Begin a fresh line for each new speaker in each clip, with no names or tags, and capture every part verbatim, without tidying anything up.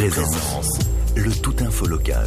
Présence, le tout info local.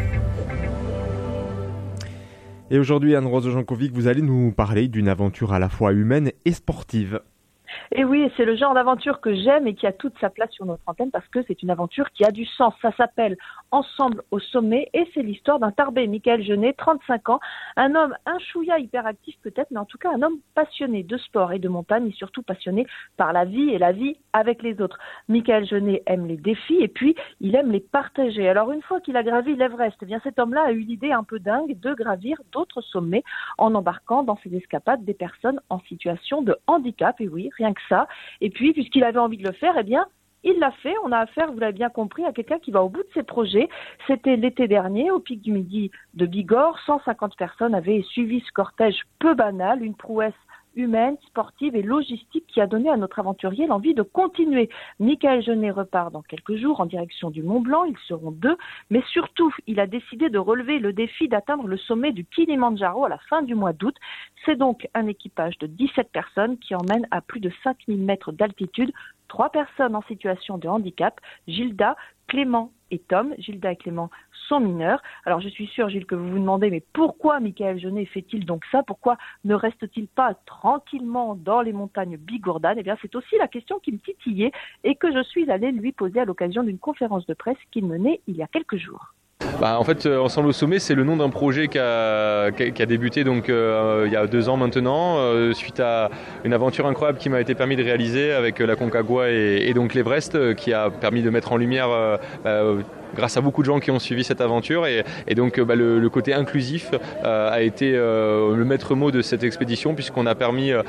Et aujourd'hui, Anne-Rose Jankovic, vous allez nous parler d'une aventure à la fois humaine et sportive.
Et oui, c'est le genre d'aventure que j'aime et qui a toute sa place sur notre antenne parce que c'est une aventure qui a du sens. Ça s'appelle Ensemble au sommet et c'est l'histoire d'un Tarbais, Michael Genet, trente-cinq ans, un homme un chouïa hyperactif peut-être, mais en tout cas un homme passionné de sport et de montagne et surtout passionné par la vie et la vie avec les autres. Michael Genet aime les défis et puis il aime les partager. Alors une fois qu'il a gravi l'Everest, eh bien cet homme-là a eu l'idée un peu dingue de gravir d'autres sommets en embarquant dans ses escapades des personnes en situation de handicap. Et oui, rien que ça. Et puis, puisqu'il avait envie de le faire, eh bien, il l'a fait. On a affaire, vous l'avez bien compris, à quelqu'un qui va au bout de ses projets. C'était l'été dernier, au Pic du Midi de Bigorre. cent cinquante personnes avaient suivi ce cortège peu banal, une prouesse humaine, sportive et logistique qui a donné à notre aventurier l'envie de continuer. Michael Genet repart dans quelques jours en direction du Mont Blanc. Ils seront deux, mais surtout, il a décidé de relever le défi d'atteindre le sommet du Kilimandjaro à la fin du mois d'août. C'est donc un équipage de dix-sept personnes qui emmène à plus de cinq mille mètres d'altitude trois personnes en situation de handicap, Gilda, Clément et Tom. Gilda et Clément sont mineurs. Alors je suis sûre, Gilles, que vous vous demandez, mais pourquoi Michael Genet fait-il donc ça? Pourquoi ne reste-t-il pas tranquillement dans les montagnes bigourdanes? Eh bien, c'est aussi la question qui me titillait et que je suis allée lui poser à l'occasion d'une conférence de presse qu'il menait il y a quelques jours.
Bah, en fait, euh, Ensemble au sommet, c'est le nom d'un projet qui a, qui a, qui a débuté donc, euh, il y a deux ans maintenant, euh, suite à une aventure incroyable qui m'a été permis de réaliser avec la Concagua et, et donc l'Everest, euh, qui a permis de mettre en lumière euh, euh, grâce à beaucoup de gens qui ont suivi cette aventure et, et donc bah, le, le côté inclusif euh, a été euh, le maître mot de cette expédition puisqu'on a permis euh,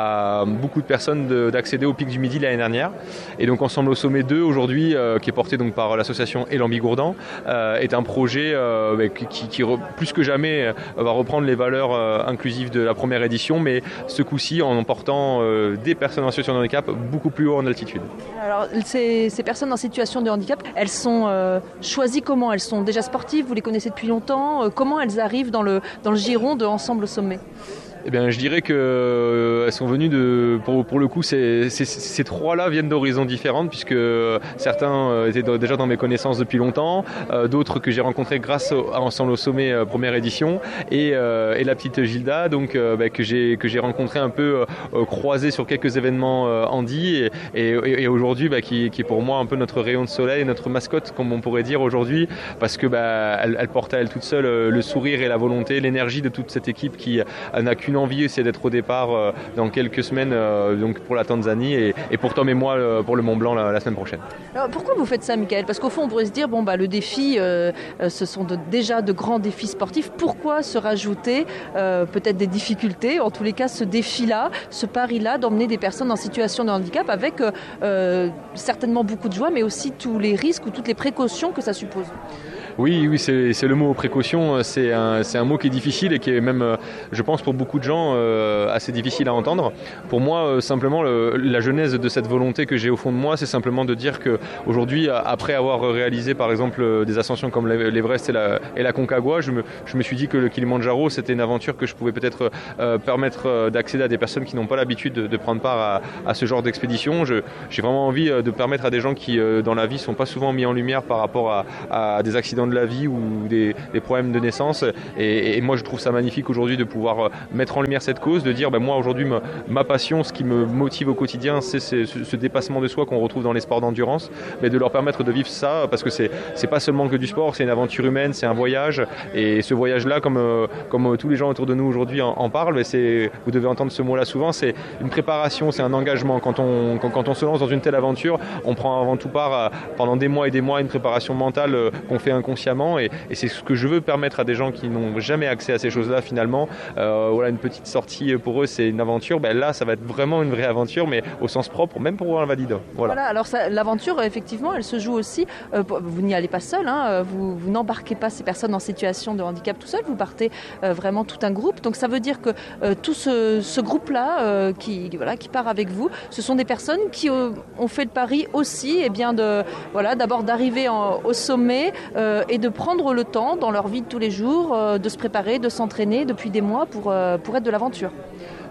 à beaucoup de personnes de, d'accéder au Pic du Midi l'année dernière et donc Ensemble au sommet deux aujourd'hui euh, qui est porté donc par l'association Élan Bigourdan euh, est un projet euh, qui, qui, qui plus que jamais euh, va reprendre les valeurs euh, inclusives de la première édition mais ce coup-ci en emportant euh, des personnes en situation de handicap beaucoup plus haut en altitude.
Alors ces, ces personnes en situation de handicap, elles sont euh, choisies comment? Elles sont déjà sportives, vous les connaissez depuis longtemps, comment elles arrivent dans le, dans le giron de Ensemble au sommet?
Eh bien, je dirais qu'elles euh, sont venues de, pour, pour le coup, ces, ces, ces trois-là viennent d'horizons différentes puisque certains euh, étaient d- déjà dans mes connaissances depuis longtemps, euh, d'autres que j'ai rencontrés grâce au, à Ensemble au sommet euh, première édition et, euh, et la petite Gilda, donc euh, bah, que j'ai que j'ai rencontré un peu euh, croisée sur quelques événements euh, handi et, et, et aujourd'hui bah, qui, qui est pour moi un peu notre rayon de soleil, notre mascotte comme on pourrait dire aujourd'hui parce que bah, elle, elle porte à elle toute seule euh, le sourire et la volonté, l'énergie de toute cette équipe qui euh, n'a qu'une envie, c'est d'être au départ euh, dans quelques semaines euh, donc pour la Tanzanie et, et pour Tom et moi euh, pour le Mont Blanc la, la semaine prochaine.
Alors pourquoi vous faites ça, Michael? Parce qu'au fond on pourrait se dire bon bah le défi euh, ce sont de, déjà de grands défis sportifs, pourquoi se rajouter euh, peut-être des difficultés, en tous les cas ce défi-là, ce pari-là d'emmener des personnes en situation de handicap avec euh, certainement beaucoup de joie mais aussi tous les risques ou toutes les précautions que ça suppose?
Oui, oui, c'est, c'est le mot précaution, c'est un, c'est un mot qui est difficile et qui est même, je pense, pour beaucoup de gens euh, assez difficile à entendre. Pour moi, euh, simplement, le, la genèse de cette volonté que j'ai au fond de moi, c'est simplement de dire qu'aujourd'hui, après avoir réalisé par exemple des ascensions comme l'Everest et la, et la Concagua, je me, je me suis dit que le Kilimandjaro, c'était une aventure que je pouvais peut-être euh, permettre d'accéder à des personnes qui n'ont pas l'habitude de, de prendre part à, à ce genre d'expédition. Je, j'ai vraiment envie de permettre à des gens qui, euh, dans la vie, ne sont pas souvent mis en lumière par rapport à, à des accidents de la vie ou des, des problèmes de naissance et, et moi je trouve ça magnifique aujourd'hui de pouvoir mettre en lumière cette cause, de dire ben moi aujourd'hui ma, ma passion, ce qui me motive au quotidien c'est, c'est ce, ce dépassement de soi qu'on retrouve dans les sports d'endurance, mais de leur permettre de vivre ça parce que c'est, c'est pas seulement que du sport, c'est une aventure humaine, c'est un voyage et ce voyage là comme, comme tous les gens autour de nous aujourd'hui en, en parlent, c'est, vous devez entendre ce mot là souvent, c'est une préparation, c'est un engagement. Quand on, quand, quand on se lance dans une telle aventure, on prend avant tout part à, pendant des mois et des mois une préparation mentale qu'on fait inconsciemment Et, et c'est ce que je veux permettre à des gens qui n'ont jamais accès à ces choses-là finalement. Euh, voilà, une petite sortie pour eux, c'est une aventure. Ben là, ça va être vraiment une vraie aventure, mais au sens propre, même pour un valide. Voilà.
Voilà, alors ça, l'aventure, effectivement, elle se joue aussi. Euh, vous n'y allez pas seul, hein, vous, vous n'embarquez pas ces personnes en situation de handicap tout seul. Vous partez euh, vraiment tout un groupe. Donc ça veut dire que euh, tout ce, ce groupe-là euh, qui, voilà, qui part avec vous, ce sont des personnes qui euh, ont fait le pari aussi, eh bien de, voilà, d'abord d'arriver en, au sommet euh, et de prendre le temps dans leur vie de tous les jours euh, de se préparer, de s'entraîner depuis des mois pour, euh, pour être de l'aventure.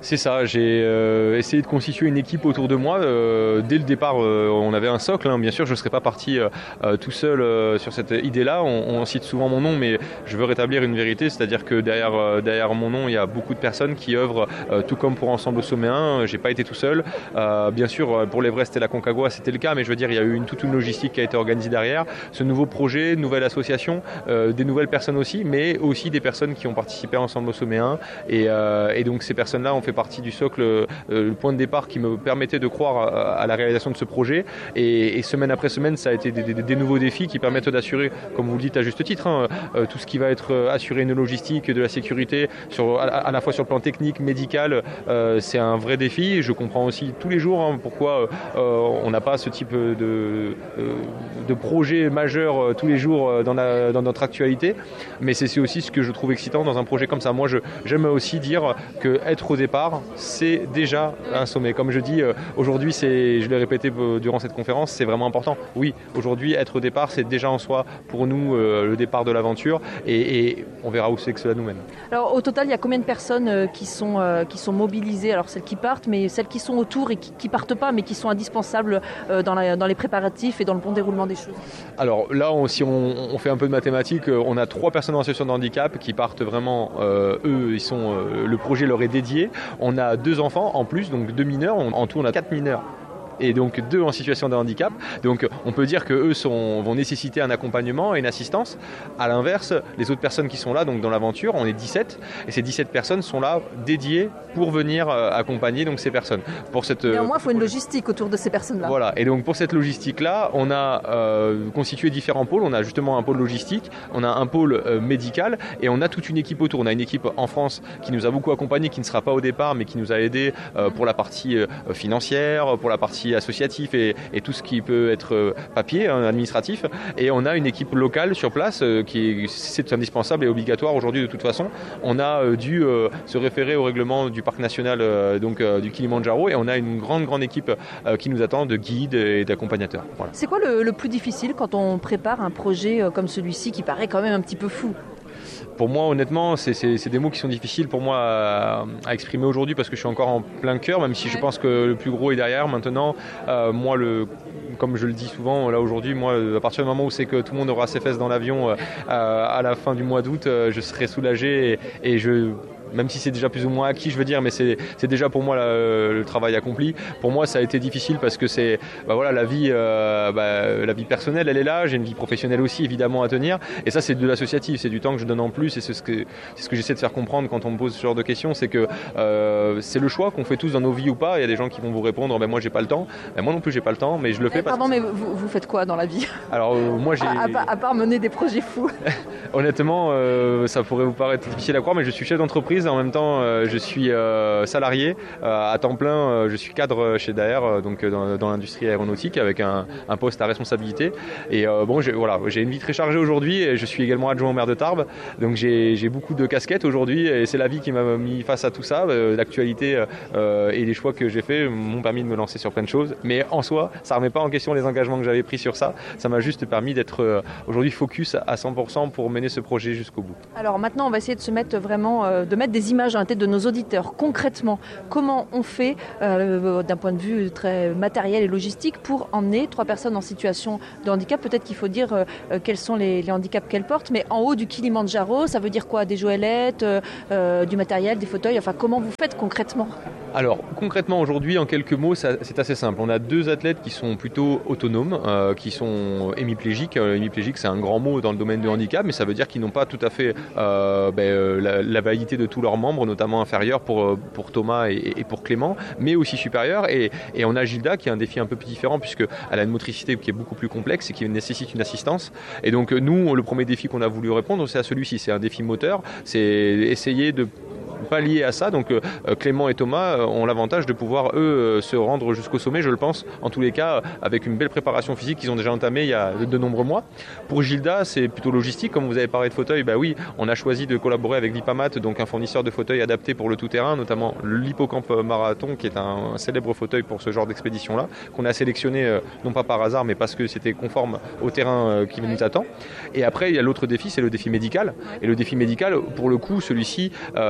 C'est ça, j'ai euh, essayé de constituer une équipe autour de moi. Euh, dès le départ, euh, on avait un socle, hein. Bien sûr, je ne serais pas parti euh, euh, tout seul euh, sur cette idée-là. On, on cite souvent mon nom, mais je veux rétablir une vérité, c'est-à-dire que derrière, euh, derrière mon nom, il y a beaucoup de personnes qui œuvrent, euh, tout comme pour Ensemble au Sommet un. Je n'ai pas été tout seul. Euh, bien sûr, pour l'Everest et la Concagua, c'était le cas, mais je veux dire, il y a eu une, toute une logistique qui a été organisée derrière. Ce nouveau projet, nouvelle association, euh, des nouvelles personnes aussi, mais aussi des personnes qui ont participé à Ensemble au Sommet un. Et, euh, et donc, ces personnes-là ont fait partie du socle, euh, le point de départ qui me permettait de croire à, à la réalisation de ce projet. Et, et semaine après semaine, ça a été des, des, des nouveaux défis qui permettent d'assurer, comme vous le dites à juste titre, hein, euh, tout ce qui va être assurer une logistique, de la sécurité, sur, à, à la fois sur le plan technique, médical. Euh, c'est un vrai défi. Je comprends aussi tous les jours hein, pourquoi euh, on n'a pas ce type de, de, de projet majeur euh, tous les jours dans, la, dans notre actualité. Mais c'est, c'est aussi ce que je trouve excitant dans un projet comme ça. Moi, je, j'aime aussi dire qu'être au départ, c'est déjà un sommet. Comme je dis, euh, aujourd'hui, c'est, je l'ai répété durant cette conférence, c'est vraiment important. Oui, aujourd'hui, être au départ, c'est déjà en soi, pour nous, euh, le départ de l'aventure. Et, et on verra où c'est que cela nous mène.
Alors, au total, il y a combien de personnes euh, qui, sont, euh, qui sont mobilisées? Alors, celles qui partent, mais celles qui sont autour et qui ne partent pas, mais qui sont indispensables euh, dans, la, dans les préparatifs et dans le bon déroulement des choses.
Alors là, on, si on, on fait un peu de mathématiques, on a trois personnes en situation de handicap qui partent vraiment, euh, eux, ils sont, euh, le projet leur est dédié. On a deux enfants en plus, donc deux mineurs. On, en tout, on a quatre mineurs. Et donc deux en situation de handicap. Donc on peut dire qu'eux sont, vont nécessiter un accompagnement et une assistance. À l'inverse, les autres personnes qui sont là, donc dans l'aventure, on est dix-sept. Et ces dix-sept personnes sont là dédiées pour venir euh, accompagner donc, ces personnes. Pour cette,
et au moins, il faut une logistique autour de ces personnes-là.
Voilà. Et donc pour cette logistique-là, on a euh, constitué différents pôles. On a justement un pôle logistique, on a un pôle euh, médical et on a toute une équipe autour. On a une équipe en France qui nous a beaucoup accompagnés, qui ne sera pas au départ, mais qui nous a aidés euh, pour la partie euh, financière, pour la partie associatif et, et tout ce qui peut être euh, papier, hein, administratif. Et on a une équipe locale sur place euh, qui est, c'est indispensable et obligatoire aujourd'hui de toute façon. On a euh, dû euh, se référer au règlement du parc national euh, donc, euh, du Kilimandjaro et on a une grande grande équipe euh, qui nous attend de guides et d'accompagnateurs. Voilà.
C'est quoi le, le plus difficile quand on prépare un projet euh, comme celui-ci qui paraît quand même un petit peu fou?
Pour moi, honnêtement, c'est, c'est, c'est des mots qui sont difficiles pour moi à, à exprimer aujourd'hui parce que je suis encore en plein cœur, même si je pense que le plus gros est derrière. Maintenant, euh, moi, le, comme je le dis souvent, là aujourd'hui, moi, à partir du moment où c'est que tout le monde aura ses fesses dans l'avion euh, à la fin du mois d'août, euh, je serai soulagé et, et je... même si c'est déjà plus ou moins acquis, je veux dire, mais c'est, c'est déjà pour moi la, le travail accompli. Pour moi, ça a été difficile parce que c'est, bah voilà, la vie, euh, bah, la vie personnelle, elle est là. J'ai une vie professionnelle aussi, évidemment, à tenir. Et ça, c'est de l'associatif, c'est du temps que je donne en plus. Et c'est ce que, c'est ce que j'essaie de faire comprendre quand on me pose ce genre de questions, c'est que euh, c'est le choix qu'on fait tous dans nos vies ou pas. Il y a des gens qui vont vous répondre, ben moi, j'ai pas le temps. Ben moi non plus, j'ai pas le temps, mais je le fais.
Eh,
parce
pardon,
que...
mais vous, vous faites quoi dans la vie?
Alors euh, moi, j'ai.
À, à, à part mener des projets fous.
Honnêtement, euh, ça pourrait vous paraître difficile à croire, mais je suis chef d'entreprise et en même temps. Euh, je suis euh, salarié euh, à temps plein, euh, je suis cadre chez Daher, euh, donc dans, dans l'industrie aéronautique avec un, un poste à responsabilité. Et euh, bon, j'ai, voilà, j'ai une vie très chargée aujourd'hui et je suis également adjoint au maire de Tarbes, donc j'ai, j'ai beaucoup de casquettes aujourd'hui et c'est la vie qui m'a mis face à tout ça. Euh, l'actualité euh, et les choix que j'ai faits m'ont permis de me lancer sur plein de choses, mais en soi, ça ne remet pas en question les engagements que j'avais pris sur ça. Ça m'a juste permis d'être euh, aujourd'hui focus à cent pour cent pour mener ce projet jusqu'au bout.
Alors maintenant, on va essayer de se mettre vraiment, euh, de mettre des images dans la tête de nos auditeurs. Concrètement, comment on fait euh, d'un point de vue très matériel et logistique pour emmener trois personnes en situation de handicap? Peut-être qu'il faut dire euh, quels sont les, les handicaps qu'elles portent, mais en haut du Kilimandjaro, ça veut dire quoi? Des joëlettes, euh, euh, du matériel, des fauteuils, enfin comment vous faites concrètement?
Alors concrètement aujourd'hui, en quelques mots, ça, c'est assez simple. On a deux athlètes qui sont plutôt autonomes, euh, qui sont hémiplégiques. Euh, hémiplégique, c'est un grand mot dans le domaine du handicap, mais ça veut dire qu'ils n'ont pas tout à fait euh, ben, la, la validité de tous leurs membres, notamment inférieurs pour, pour Thomas et, et pour Clément, mais aussi supérieurs. Et, et on a Gilda qui a un défi un peu plus différent puisqu'elle a une motricité qui est beaucoup plus complexe et qui nécessite une assistance. Et donc nous, le premier défi qu'on a voulu répondre, c'est à celui-ci. C'est un défi moteur, c'est essayer de pallier à ça. Donc euh, Clément et Thomas euh, ont l'avantage de pouvoir eux euh, se rendre jusqu'au sommet, je le pense, en tous les cas, euh, avec une belle préparation physique qu'ils ont déjà entamée il y a de, de nombreux mois. Pour Gilda, c'est plutôt logistique, comme vous avez parlé de fauteuil, bah oui, on a choisi de collaborer avec Lipamat, donc un fournisseur de fauteuils adaptés pour le tout-terrain, notamment l'Hippocampe Marathon, qui est un, un célèbre fauteuil pour ce genre d'expédition-là, qu'on a sélectionné euh, non pas par hasard, mais parce que c'était conforme au terrain euh, qui nous attend. Et après, il y a l'autre défi, c'est le défi médical. Et le défi médical, pour le coup, celui-ci, euh, il a été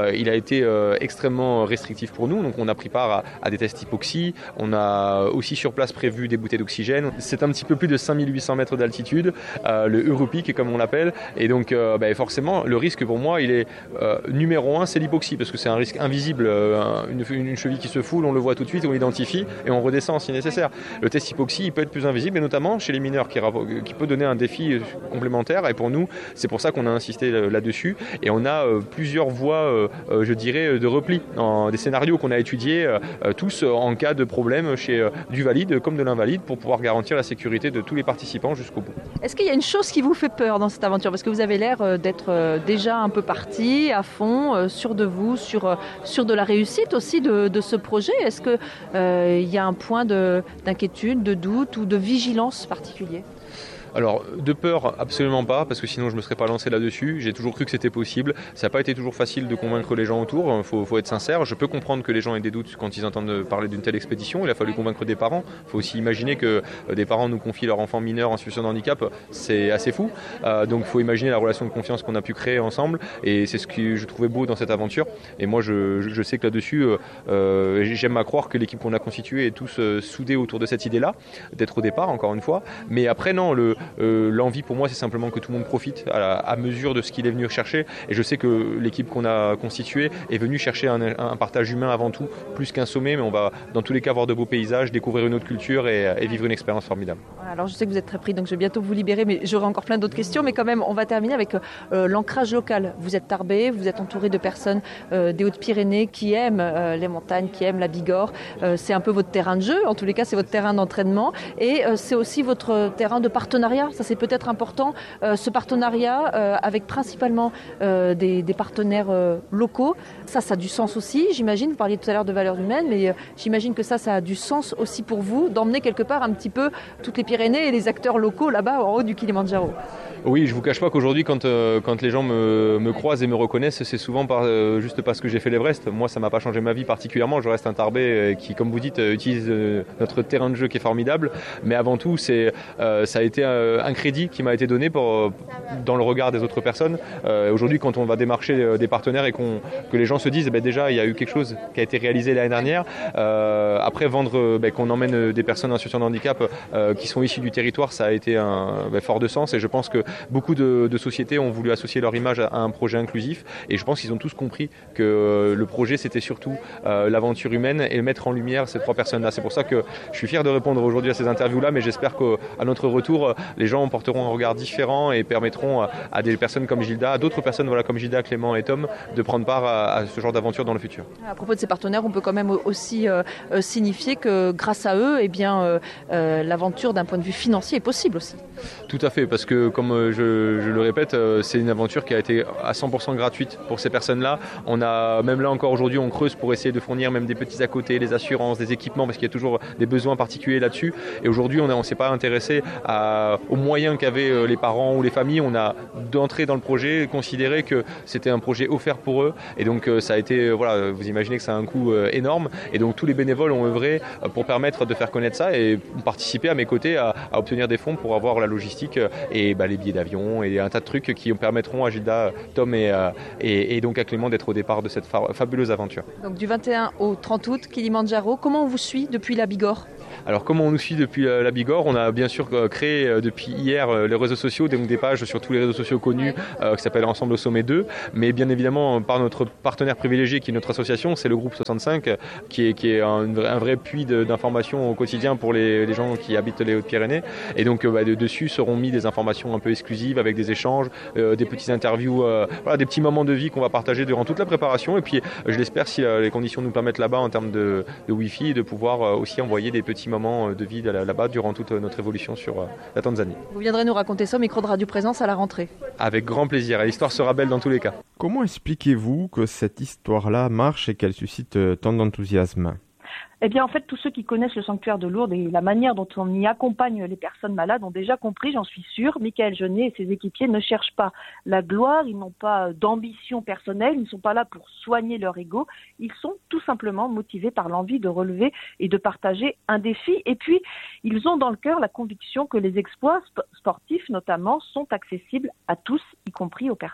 été euh, extrêmement restrictif pour nous. Donc on a pris part à, à des tests hypoxie. On a aussi sur place prévu des bouteilles d'oxygène. C'est un petit peu plus de cinq mille huit cents mètres d'altitude, euh, le Europeak comme on l'appelle. Et donc euh, bah, forcément, le risque pour moi, il est euh, numéro un, c'est l'hypoxie parce que c'est un risque invisible. Euh, une, une cheville qui se foule, on le voit tout de suite, on l'identifie et on redescend si nécessaire. Le test hypoxie, il peut être plus invisible, et notamment chez les mineurs, qui, qui peut donner un défi complémentaire. Et pour nous, c'est pour ça qu'on a insisté là-dessus. Et on a euh, plusieurs voies, euh, je dirais, de repli, dans des scénarios qu'on a étudiés, euh, tous en cas de problème chez euh, du valide comme de l'invalide, pour pouvoir garantir la sécurité de tous les participants jusqu'au bout.
Est-ce qu'il y a une chose qui vous fait peur dans cette aventure? Parce que vous avez l'air euh, d'être euh, déjà un peu parti, à fond, euh, sûr de vous, sur, euh, sur de la réussite aussi de, de ce projet. Est-ce qu'il euh, y a un point de, d'inquiétude, de doute ou de vigilance particulier?
Alors, de peur, absolument pas, parce que sinon je ne me serais pas lancé là-dessus. J'ai toujours cru que c'était possible. Ça n'a pas été toujours facile de convaincre les gens autour, il faut, faut être sincère. Je peux comprendre que les gens aient des doutes quand ils entendent parler d'une telle expédition. Il a fallu convaincre des parents. Il faut aussi imaginer que des parents nous confient leur enfant mineur en situation de handicap. C'est assez fou. Euh, donc il faut imaginer la relation de confiance qu'on a pu créer ensemble. Et c'est ce que je trouvais beau dans cette aventure. Et moi, je, je sais que là-dessus, euh, j'aime à croire que l'équipe qu'on a constituée est tous euh, soudés autour de cette idée-là, d'être au départ, encore une fois. Mais après, non, le Euh, l'envie pour moi, c'est simplement que tout le monde profite à, la, à mesure de ce qu'il est venu chercher. Et je sais que l'équipe qu'on a constituée est venue chercher un, un partage humain avant tout, plus qu'un sommet, mais on va dans tous les cas voir de beaux paysages, découvrir une autre culture et, et vivre une expérience formidable.
Alors je sais que vous êtes très pris, donc je vais bientôt vous libérer, mais j'aurai encore plein d'autres questions. Mais quand même, on va terminer avec euh, l'ancrage local. Vous êtes Tarbais, vous êtes entouré de personnes euh, des Hautes-Pyrénées qui aiment euh, les montagnes, qui aiment la Bigorre. Euh, c'est un peu votre terrain de jeu, en tous les cas c'est votre terrain d'entraînement, et euh, c'est aussi votre terrain de partenariat. Ça, c'est peut-être important, euh, ce partenariat euh, avec principalement euh, des, des partenaires euh, locaux. Ça, ça a du sens aussi, j'imagine. Vous parliez tout à l'heure de valeurs humaines, mais euh, j'imagine que ça, ça a du sens aussi pour vous, d'emmener quelque part un petit peu toutes les Pyrénées et les acteurs locaux là-bas en haut du Kilimandjaro.
Oui, je ne vous cache pas qu'aujourd'hui, quand, euh, quand les gens me, me croisent et me reconnaissent, c'est souvent par, euh, juste parce que j'ai fait l'Everest. Moi, ça ne m'a pas changé ma vie particulièrement. Je reste un Tarbais euh, qui, comme vous dites, euh, utilise euh, notre terrain de jeu qui est formidable. Mais avant tout, c'est, euh, ça a été euh, un crédit qui m'a été donné pour, euh, dans le regard des autres personnes. Euh, aujourd'hui, quand on va démarcher euh, des partenaires et qu'on, que les gens se disent, eh ben, déjà, il y a eu quelque chose qui a été réalisé l'année dernière. Euh, après, vendre, euh, ben, qu'on emmène des personnes en situation de handicap euh, qui sont issues du territoire, ça a été un, ben, fort de sens. Et je pense que beaucoup de, de sociétés ont voulu associer leur image à, à un projet inclusif, et je pense qu'ils ont tous compris que euh, le projet, c'était surtout euh, l'aventure humaine et mettre en lumière ces trois personnes-là. C'est pour ça que je suis fier de répondre aujourd'hui à ces interviews-là, mais j'espère qu'à notre retour, les gens porteront un regard différent et permettront à, à des personnes comme Gilda, à d'autres personnes voilà, comme Gilda, Clément et Tom, de prendre part à, à ce genre d'aventure dans le futur.
À propos de ces partenaires, on peut quand même aussi euh, signifier que grâce à eux, eh bien, euh, euh, l'aventure d'un point de vue financier est possible aussi.
Tout à fait, parce que comme je Je, je le répète, c'est une aventure qui a été à cent pour cent gratuite pour ces personnes-là. On a, même là encore aujourd'hui, on creuse pour essayer de fournir même des petits à côté, des assurances, des équipements, parce qu'il y a toujours des besoins particuliers là-dessus. Et aujourd'hui, on ne s'est pas intéressé à, aux moyens qu'avaient les parents ou les familles. On a d'entrée dans le projet considéré que c'était un projet offert pour eux. Et donc ça a été, voilà, vous imaginez que ça a un coût énorme. Et donc tous les bénévoles ont œuvré pour permettre de faire connaître ça et participer à mes côtés à, à obtenir des fonds pour avoir la logistique et bah, les billets d'avion et un tas de trucs qui permettront à Gilda, Tom et, et, et donc à Clément d'être au départ de cette fa- fabuleuse aventure.
Donc du vingt et un au trente août, Kilimandjaro, comment on vous suit depuis la Bigorre ?
Alors comment on nous suit depuis la Bigorre? On a bien sûr créé depuis hier les réseaux sociaux, donc des pages sur tous les réseaux sociaux connus euh, qui s'appellent Ensemble au Sommet deux, mais bien évidemment par notre partenaire privilégié qui est notre association, c'est le groupe soixante-cinq qui est, qui est un, un vrai puits de, d'informations au quotidien pour les, les gens qui habitent les Hautes-Pyrénées, et donc bah, de, dessus seront mis des informations un peu exclusives avec des échanges, euh, des petites interviews, euh, voilà, des petits moments de vie qu'on va partager durant toute la préparation, et puis je l'espère si euh, les conditions nous permettent là-bas en termes de, de Wi-Fi, de pouvoir euh, aussi envoyer des petits moments de vie là-bas durant toute notre évolution sur euh, la Tanzanie.
Vous viendrez nous raconter ça au micro de Radio Présence à la rentrée.
Avec grand plaisir, et l'histoire sera belle dans tous les cas.
Comment expliquez-vous que cette histoire-là marche et qu'elle suscite tant d'enthousiasme ?
Eh bien, en fait, tous ceux qui connaissent le sanctuaire de Lourdes et la manière dont on y accompagne les personnes malades ont déjà compris, j'en suis sûre. Michael Jeunet et ses équipiers ne cherchent pas la gloire, ils n'ont pas d'ambition personnelle, ils ne sont pas là pour soigner leur ego. Ils sont tout simplement motivés par l'envie de relever et de partager un défi. Et puis, ils ont dans le cœur la conviction que les exploits sportifs, notamment, sont accessibles à tous, y compris aux personnes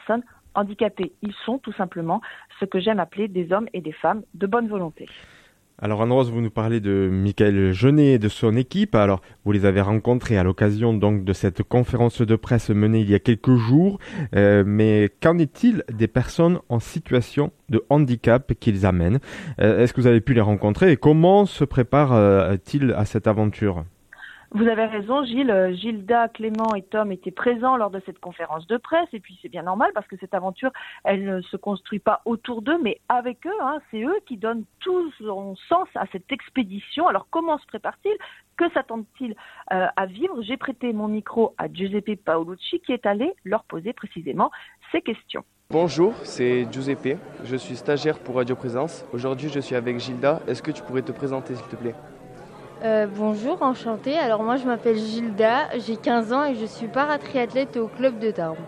Handicapés, ils sont tout simplement ce que j'aime appeler des hommes et des femmes de bonne volonté.
Alors Anne-Rose, vous nous parlez de Michael Jeunet et de son équipe. Alors vous les avez rencontrés à l'occasion donc de cette conférence de presse menée il y a quelques jours. Euh, mais qu'en est-il des personnes en situation de handicap qu'ils amènent ? euh, Est-ce que vous avez pu les rencontrer et comment se préparent-ils à cette aventure ?
Vous avez raison, Gilles. Gilda, Clément et Tom étaient présents lors de cette conférence de presse. Et puis c'est bien normal parce que cette aventure, elle ne se construit pas autour d'eux, mais avec eux. Hein. C'est eux qui donnent tout son sens à cette expédition. Alors comment se prépare-t-il ? Que s'attendent-ils euh, à vivre ? J'ai prêté mon micro à Giuseppe Paolucci qui est allé leur poser précisément ces questions.
Bonjour, c'est Giuseppe. Je suis stagiaire pour Radio Présence. Aujourd'hui, je suis avec Gilda. Est-ce que tu pourrais te présenter, s'il te plaît ?
Euh, bonjour, enchantée. Alors moi je m'appelle Gilda, j'ai quinze ans et je suis paratriathlète au club de Tarbes.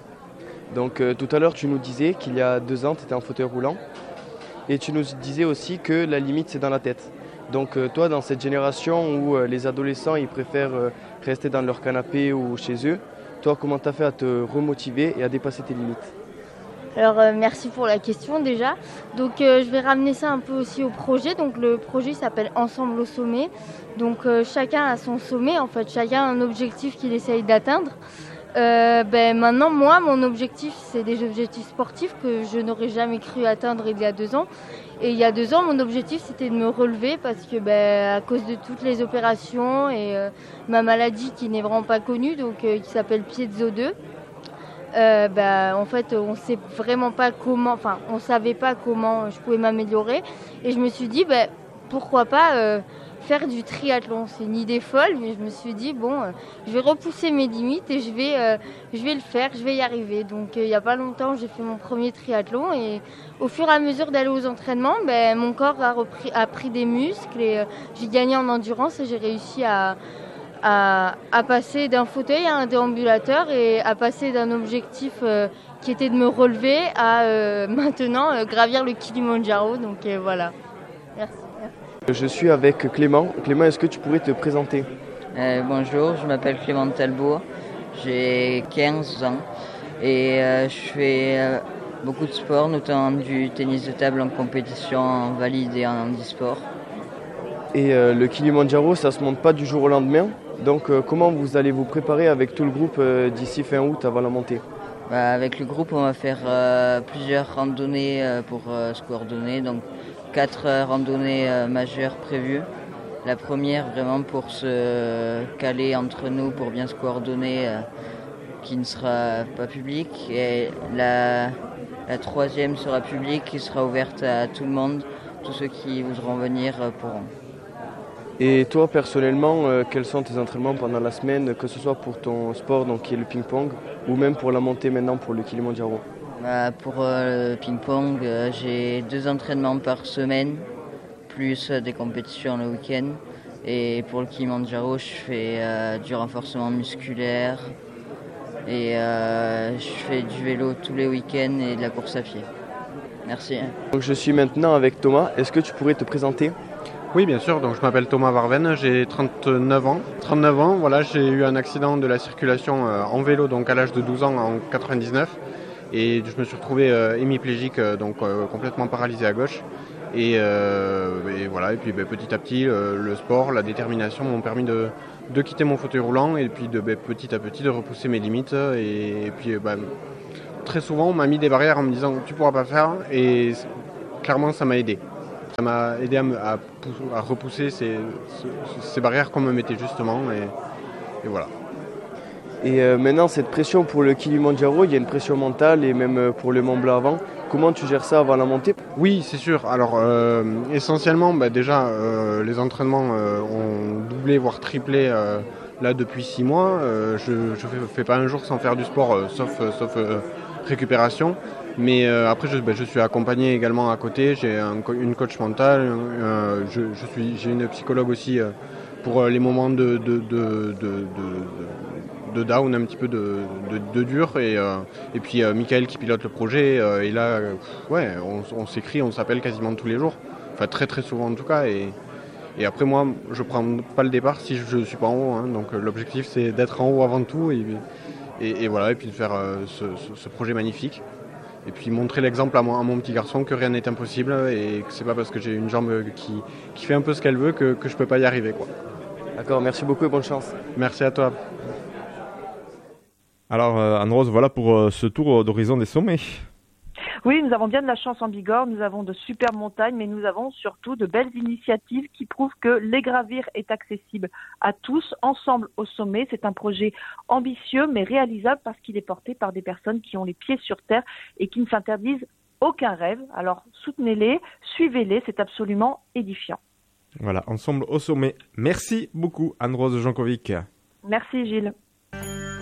Donc euh, tout à l'heure tu nous disais qu'il y a deux ans tu étais en fauteuil roulant et tu nous disais aussi que la limite c'est dans la tête. Donc euh, toi dans cette génération où euh, les adolescents ils préfèrent euh, rester dans leur canapé ou chez eux, toi comment tu as fait à te remotiver et à dépasser tes limites ?
Alors euh, merci pour la question déjà. Donc euh, je vais ramener ça un peu aussi au projet. Donc le projet s'appelle Ensemble au sommet. Donc euh, chacun a son sommet en fait, chacun a un objectif qu'il essaye d'atteindre. Euh, ben, maintenant moi mon objectif c'est des objectifs sportifs que je n'aurais jamais cru atteindre il y a deux ans. Et il y a deux ans mon objectif c'était de me relever parce que ben, à cause de toutes les opérations et euh, ma maladie qui n'est vraiment pas connue, donc euh, qui s'appelle Piezo deux. Euh, bah, en fait, on sait vraiment pas comment, enfin, on savait pas comment je pouvais m'améliorer. Et je me suis dit, bah, pourquoi pas euh, faire du triathlon. C'est une idée folle, mais je me suis dit, bon, euh, je vais repousser mes limites et je vais, euh, je vais le faire, je vais y arriver. Donc, euh, il y a pas longtemps, j'ai fait mon premier triathlon et au fur et à mesure d'aller aux entraînements, bah, mon corps a, repris, a pris des muscles et euh, j'ai gagné en endurance et j'ai réussi à À, à passer d'un fauteuil à un déambulateur et à passer d'un objectif euh, qui était de me relever à euh, maintenant euh, gravir le Kilimandjaro. Donc euh, voilà. Merci, merci.
Je suis avec Clément. Clément, est-ce que tu pourrais te présenter ?
euh, Bonjour, je m'appelle Clément Talbot, j'ai quinze ans et euh, je fais euh, beaucoup de sport, notamment du tennis de table en compétition en valide et en handisport.
Et euh, le Kilimandjaro, ça se monte pas du jour au lendemain. Donc euh, comment vous allez vous préparer avec tout le groupe euh, d'ici fin août avant la montée ?
Bah, avec le groupe, on va faire euh, plusieurs randonnées euh, pour euh, se coordonner. Donc quatre euh, randonnées euh, majeures prévues. La première vraiment pour se caler entre nous, pour bien se coordonner, euh, qui ne sera pas publique. Et la, la troisième sera publique, qui sera ouverte à tout le monde. Tous ceux qui voudront venir euh, pourront.
Et toi, personnellement, euh, quels sont tes entraînements pendant la semaine, que ce soit pour ton sport, donc, qui est le ping-pong, ou même pour la montée maintenant pour le Kilimandjaro ?
Bah, Pour euh, le ping-pong, euh, j'ai deux entraînements par semaine, plus euh, des compétitions le week-end. Et pour le Kilimandjaro, je fais euh, du renforcement musculaire et euh, je fais du vélo tous les week-ends et de la course à pied. Merci.
Donc, je suis maintenant avec Thomas. Est-ce que tu pourrais te présenter ?
Oui, bien sûr. Donc, je m'appelle Thomas Varven, j'ai trente-neuf ans. trente-neuf ans, voilà, j'ai eu un accident de la circulation euh, en vélo donc à l'âge de douze ans en quatre-vingt-dix-neuf. Et je me suis retrouvé euh, hémiplégique, euh, donc euh, complètement paralysé à gauche. Et, euh, et voilà, et puis ben, petit à petit, euh, le sport, la détermination m'ont permis de, de quitter mon fauteuil roulant et puis de ben, petit à petit de repousser mes limites. Et, et puis ben, très souvent, on m'a mis des barrières en me disant tu pourras pas faire. Et clairement, ça m'a aidé. Ça m'a aidé à, me, à, à repousser ces, ces barrières qu'on me mettait justement, et, et voilà.
Et euh, maintenant, cette pression pour le Kilimandjaro, il y a une pression mentale et même pour le Mont Blanc avant. Comment tu gères ça avant la montée ?
Oui, c'est sûr. Alors, euh, essentiellement, bah, déjà, euh, les entraînements euh, ont doublé, voire triplé euh, là depuis six mois. Euh, je ne fais, fais pas un jour sans faire du sport, euh, sauf, euh, sauf euh, récupération. Mais euh, après, je, ben, je suis accompagné également à côté. J'ai un, une coach mentale, euh, je, je suis, j'ai une psychologue aussi euh, pour les moments de, de, de, de, de, de down, un petit peu de, de, de dur. Et, euh, et puis euh, Michael qui pilote le projet. Euh, et là, pff, ouais, on, on s'écrit, on s'appelle quasiment tous les jours. Enfin, très très souvent en tout cas. Et, et après, moi, je prends pas le départ si je ne suis pas en haut. Hein, donc l'objectif, c'est d'être en haut avant tout. Et, et, et voilà, et puis de faire euh, ce, ce, ce projet magnifique. et puis montrer l'exemple à mon, à mon petit garçon que rien n'est impossible et que c'est pas parce que j'ai une jambe qui, qui fait un peu ce qu'elle veut que, que je peux pas y arriver, quoi.
D'accord, merci beaucoup et bonne chance.
Merci à toi.
Alors euh, Anne-Rose, voilà pour euh, ce tour d'horizon des sommets.
Oui, nous avons bien de la chance en Bigorre, nous avons de superbes montagnes, mais nous avons surtout de belles initiatives qui prouvent que les gravir est accessible à tous, ensemble au sommet. C'est un projet ambitieux mais réalisable parce qu'il est porté par des personnes qui ont les pieds sur terre et qui ne s'interdisent aucun rêve. Alors soutenez-les, suivez-les, c'est absolument édifiant.
Voilà, ensemble au sommet. Merci beaucoup Anne-Rose Jankovic.
Merci Gilles.